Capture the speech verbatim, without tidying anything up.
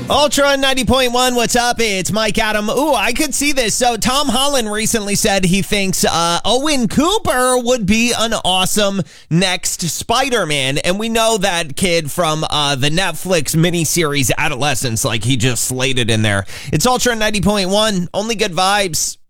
Ultra ninety point one, what's up? It's Mike Adam. Ooh, I could see this. So Tom Holland recently said he thinks uh, Owen Cooper would be an awesome next Spider-Man. And we know that kid from uh, the Netflix miniseries Adolescence, like he just slated in there. It's Ultra ninety point one, only good vibes.